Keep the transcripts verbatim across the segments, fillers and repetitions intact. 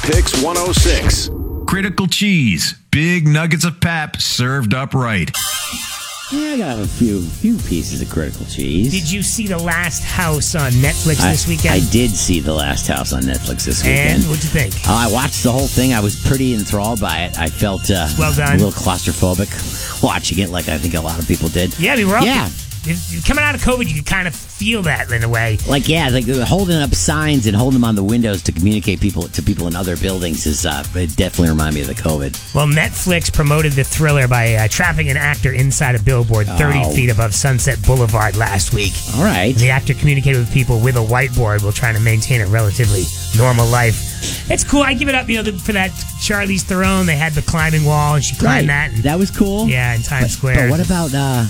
Pix one oh six. Critical cheese. Big nuggets of pap served up right. Yeah, I got a few few pieces of critical cheese. Did you see The Last House on Netflix I, this weekend? I did see The Last House on Netflix this weekend. And what'd you think? Uh, I watched the whole thing. I was pretty enthralled by it. I felt uh, well done. a little claustrophobic watching it, like I think a lot of people did. Yeah, I mean, we're all... Yeah. Coming out of COVID, you could kind of feel that in a way. Like, yeah, like holding up signs and holding them on the windows to communicate people to people in other buildings is uh, it definitely reminded me of the COVID. Well, Netflix promoted the thriller by uh, trapping an actor inside a billboard thirty oh. feet above Sunset Boulevard last week. All right. The actor communicated with people with a whiteboard while trying to maintain a relatively normal life. It's cool. I give it up, you know, for that Charlize Theron. They had the climbing wall, and she climbed right. that. And, that was cool. Yeah, in Times but, Square. But what about... Uh,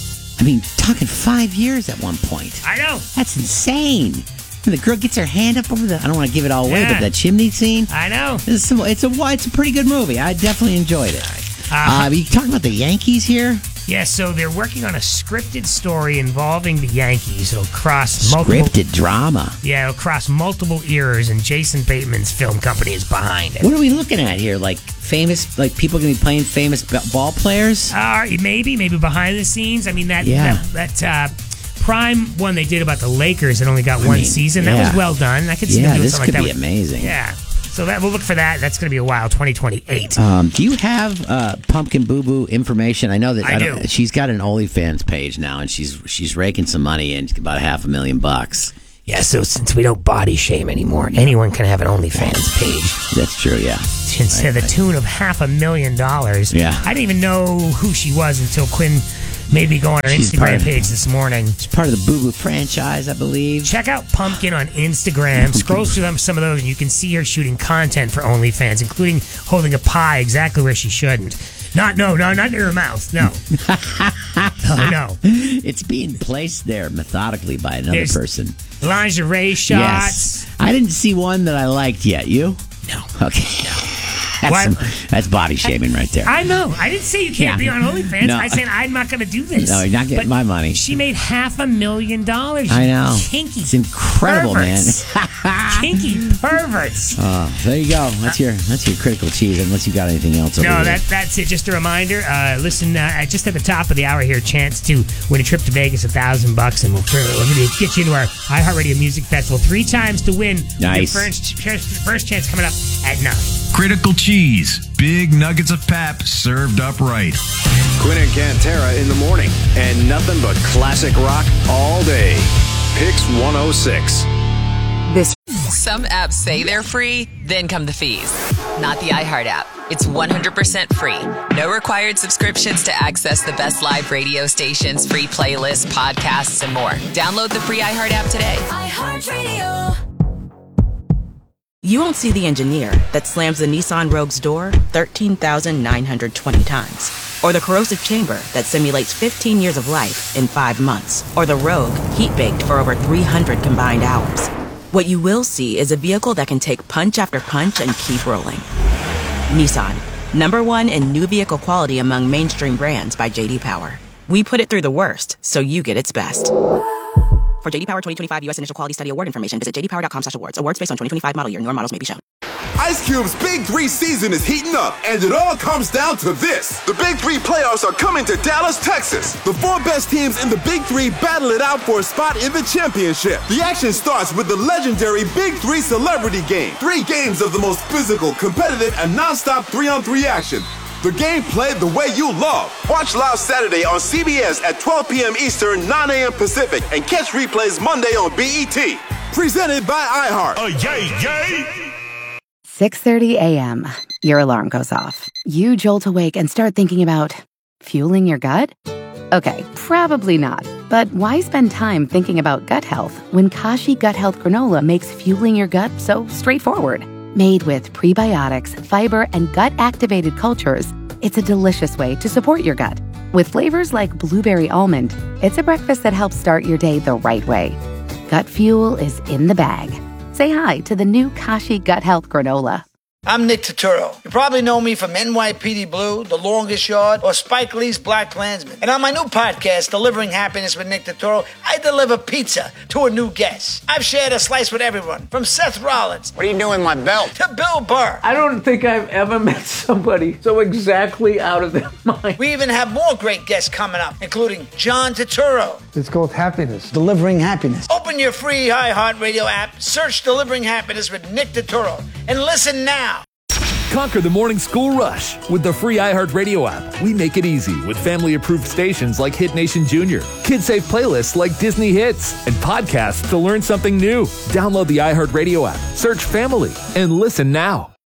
I mean, talking five years at one point. I know. That's insane. When the girl gets her hand up over the... I don't want to give it all away, Yeah. but that chimney scene... I know. It's a, it's, a, it's a pretty good movie. I definitely enjoyed it. Uh, Uh, you talking about the Yankees here? Yeah, so they're working on a scripted story involving the Yankees. It'll cross multiple... Scripted drama. Yeah, it'll cross multiple eras, and Jason Bateman's film company is behind it. What are we looking at here? Like famous... Like people going to be playing famous b- ball players? Uh, maybe, maybe behind the scenes. I mean, that Yeah. that, that uh, Prime one they did about the Lakers that only got I one mean, season. That yeah. was well done. I could see Yeah, them doing this something could like be that. amazing. Yeah. So that we'll look for that. That's going to be a while, twenty twenty-eight. Um, do you have uh, Pumpkin Boo Boo information? I know that I I don't, do. she's got an OnlyFans page now, and she's she's raking some money in, about half a million bucks. Yeah, so since we don't body shame anymore, anyone can have an OnlyFans page. That's true, yeah. To the tune of half a million dollars. Yeah. I didn't even know who she was until Quinn made me go on her She's part Instagram of- page this morning. She's part of the Boo Boo franchise, I believe. Check out Pumpkin on Instagram. Scroll through them, some of those, and you can see her shooting content for OnlyFans, including holding a pie exactly where she shouldn't. Not, no, no, not in her mouth. No. no, no. It's being placed there methodically by another There's person. Lingerie shots. Yes. I didn't see one that I liked yet. You? No. Okay. That's, What? some- that's body shaming right there. I know. I didn't say you can't Yeah. be on OnlyFans. No. I said I'm not going to do this. No, you're not getting But my money. She made half a million dollars. I know. Kinky. It's incredible, perverts. man. Kinky perverts. Oh, there you go. That's your that's your critical cheese. Unless you got anything else over No, here. that that's it. Just a reminder. Uh, listen, uh, just at the top of the hour here, chance to win a trip to Vegas, a thousand bucks, and we'll, we're going to get you into our iHeartRadio Music Festival. Three times to win. Nice. Your first, first chance coming up at nine. Critical cheese. Big nuggets of pap served up right. Quinn and Cantera in the morning. And nothing but classic rock all day. Pix one oh six. This. Some apps say they're free, then come the fees. Not the iHeart app. It's one hundred percent free. No required subscriptions to access the best live radio stations, free playlists, podcasts, and more. Download the free iHeart app today. iHeartRadio. You won't see the engineer that slams the Nissan Rogue's door thirteen thousand nine hundred twenty times. Or the corrosive chamber that simulates fifteen years of life in five months. Or the Rogue heat-baked for over three hundred combined hours. What you will see is a vehicle that can take punch after punch and keep rolling. Nissan, number one in new vehicle quality among mainstream brands by J D Power. We put it through the worst, so you get its best. For J D Power twenty twenty-five U S Initial Quality Study Award information, visit j d power dot com slash awards. Awards based on twenty twenty-five model year. Newer models may be shown. Ice Cube's Big Three season is heating up, and it all comes down to this. The Big Three playoffs are coming to Dallas, Texas. The four best teams in the Big Three battle it out for a spot in the championship. The action starts with the legendary Big Three Celebrity Game. Three games of the most physical, competitive, and non-stop three-on-three action. The game played the way you love. Watch live Saturday on C B S at twelve p.m. Eastern, nine a.m. Pacific, and catch replays Monday on B E T. Presented by iHeart. Oh, yay, yay! six thirty a.m. Your alarm goes off. You jolt awake and start thinking about fueling your gut? Okay, probably not. But why spend time thinking about gut health when Kashi Gut Health Granola makes fueling your gut so straightforward? Made with prebiotics, fiber, and gut-activated cultures, it's a delicious way to support your gut. With flavors like blueberry almond, it's a breakfast that helps start your day the right way. Gut fuel is in the bag. Say hi to the new Kashi Gut Health Granola. I'm Nick Turturro. You probably know me from N Y P D Blue, The Longest Yard, or Spike Lee's Black Klansman. And on my new podcast, Delivering Happiness with Nick Turturro, I deliver pizza to a new guest. I've shared a slice with everyone, from Seth Rollins. What are you doing with my belt? To Bill Burr. I don't think I've ever met somebody so exactly out of their mind. We even have more great guests coming up, including John Turturro. It's called happiness. Delivering happiness. Open your free iHeartRadio app, search Delivering Happiness with Nick Turturro, and listen now. Conquer the morning school rush with the free iHeartRadio app. We make it easy with family-approved stations like Hit Nation Junior, kid-safe playlists like Disney Hits, and podcasts to learn something new. Download the iHeartRadio app, search Family, and listen now.